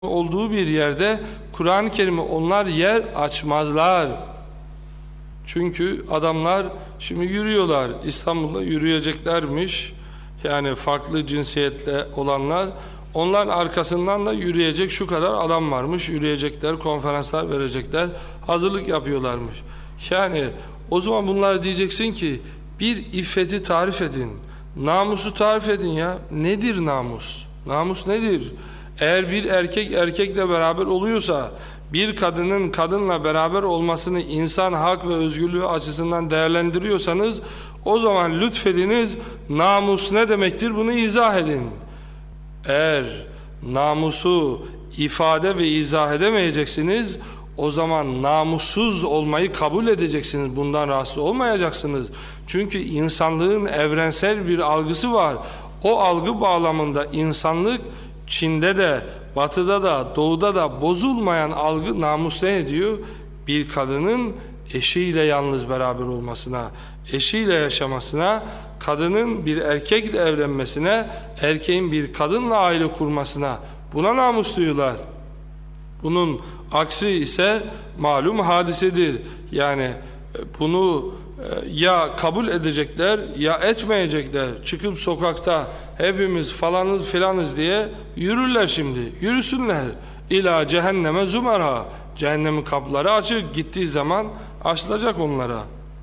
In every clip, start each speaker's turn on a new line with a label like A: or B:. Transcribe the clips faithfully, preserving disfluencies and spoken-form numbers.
A: olduğu bir yerde Kur'an-ı Kerim'i onlar yer açmazlar. Çünkü adamlar şimdi yürüyorlar, İstanbul'da yürüyeceklermiş, yani farklı cinsiyetle olanlar, onların arkasından da yürüyecek şu kadar adam varmış, yürüyecekler, konferanslar verecekler, hazırlık yapıyorlarmış. Yani o zaman bunlar diyeceksin ki bir iffeti tarif edin, namusu tarif edin ya. Nedir namus? Namus nedir? Eğer bir erkek erkekle beraber oluyorsa, bir kadının kadınla beraber olmasını insan hak ve özgürlüğü açısından değerlendiriyorsanız, o zaman lütfediniz, namus ne demektir bunu izah edin. Eğer namusu ifade ve izah edemeyeceksiniz, o zaman namussuz olmayı kabul edeceksiniz, bundan rahatsız olmayacaksınız. Çünkü insanlığın evrensel bir algısı var. O algı bağlamında insanlık Çin'de de, Batı'da da, Doğu'da da bozulmayan algı namus ne ediyor? Bir kadının eşiyle yalnız beraber olmasına, eşiyle yaşamasına, kadının bir erkekle evlenmesine, erkeğin bir kadınla aile kurmasına, buna namus duyuyorlar. Bunun aksi ise malum hadisedir. Yani bunu ya kabul edecekler ya etmeyecekler. Çıkıp sokakta hepimiz falanız filanız diye yürürler şimdi. Yürüsünler. İlâ cehenneme zümera. Cehennemin kapıları açık. Gittiği zaman açılacak onlara.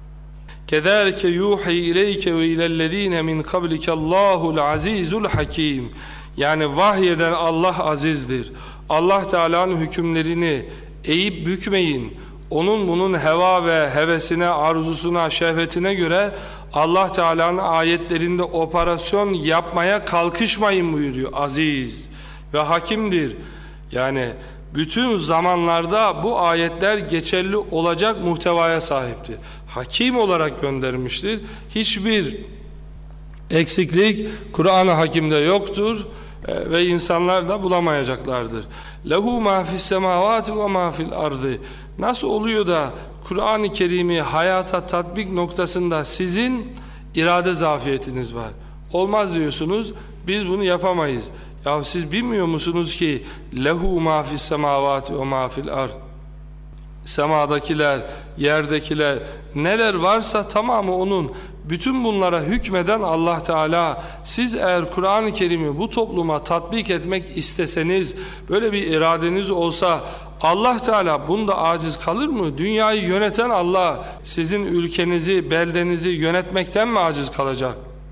A: Kederke yuhi ileyke ve ilellezine min kablikallahu azizul hakim. Yani vahyeden Allah azizdir. Allah Teala'nın hükümlerini eğip bükmeyin. Onun bunun heva ve hevesine, arzusuna, şehvetine göre Allah Teala'nın ayetlerinde operasyon yapmaya kalkışmayın buyuruyor. Aziz ve hakimdir. Yani bütün zamanlarda bu ayetler geçerli olacak muhtevaya sahiptir. Hakim olarak göndermiştir. Hiçbir eksiklik Kur'an-ı Hakim'de yoktur ve insanlar da bulamayacaklardır. Lehu ma fis semavati ve ma fil ardı. Nasıl oluyor da Kur'an-ı Kerim'i hayata tatbik noktasında sizin irade zafiyetiniz var? Olmaz diyorsunuz, biz bunu yapamayız. Ya siz bilmiyor musunuz ki lehu ma fis semavati ve ma fil ard? Semadakiler, yerdekiler, neler varsa tamamı onun. Bütün bunlara hükmeden Allah Teala. Siz eğer Kur'an-ı Kerim'i bu topluma tatbik etmek isteseniz, böyle bir iradeniz olsa, Allah Teala bunda aciz kalır mı? Dünyayı yöneten Allah sizin ülkenizi, beldenizi yönetmekten mi aciz kalacak?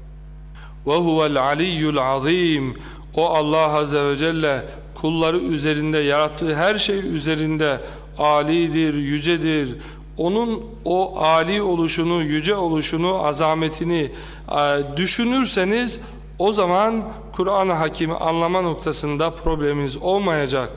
A: وَهُوَ الْعَلِيُّ الْعَظِيمُ. O Allah Azze ve Celle kulları üzerinde, yarattığı her şey üzerinde alidir, yücedir. Onun o âli oluşunu, yüce oluşunu, azametini e, düşünürseniz, o zaman Kur'an-ı Hakim'i anlama noktasında problemimiz olmayacak.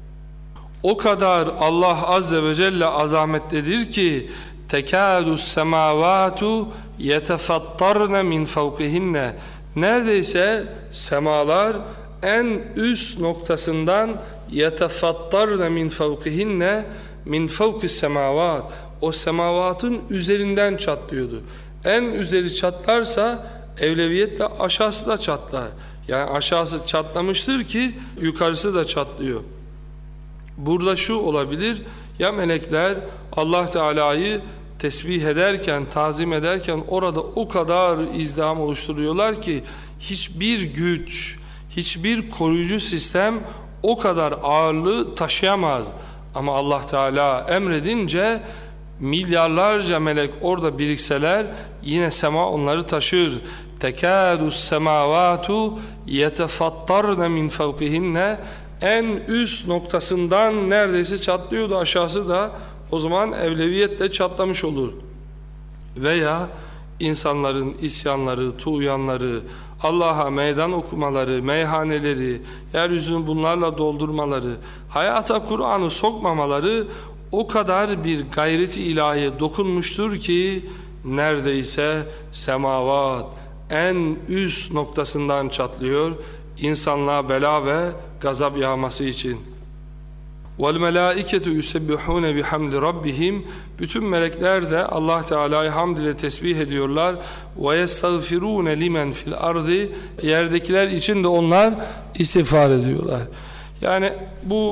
A: O kadar Allah Azze ve Celle azametlidir ki tekâdus semâvâtu yetefattarne min fevkihinne. Neredeyse semalar en üst noktasından yetefattarne min fevkihinne min fevkis semâvât. O semavatın üzerinden çatlıyordu. En üzeri çatlarsa evleviyetle aşağısı da çatlar. Yani aşağısı çatlamıştır ki yukarısı da çatlıyor. Burada şu olabilir, ya melekler Allah Teala'yı tesbih ederken, tazim ederken orada o kadar izdiham oluşturuyorlar ki hiçbir güç, hiçbir koruyucu sistem o kadar ağırlığı taşıyamaz. Ama Allah Teala emredince milyarlarca melek orada birikseler yine sema onları taşır. Tekâdus semâvâtu yetefattarne min fevkihinne. En üst noktasından neredeyse çatlıyordu, aşağısı da o zaman evleviyetle çatlamış olur. Veya insanların isyanları, tuğyanları, Allah'a meydan okumaları, meyhaneleri, yeryüzünü bunlarla doldurmaları, hayata Kur'an'ı sokmamaları o kadar bir gayret-i ilahiye dokunmuştur ki neredeyse semavat en üst noktasından çatlıyor, insanlığa bela ve gazap yağması için. وَالْمَلَائِكَةُ يُسَبِّحُونَ بِحَمْدِ رَبِّهِمْ. Bütün melekler de Allah Teala'yı hamd ile tesbih ediyorlar. وَيَسْتَغْفِرُونَ لِمَنْ فِي الْأَرْضِ. Yerdekiler için de onlar istiğfar ediyorlar. Yani bu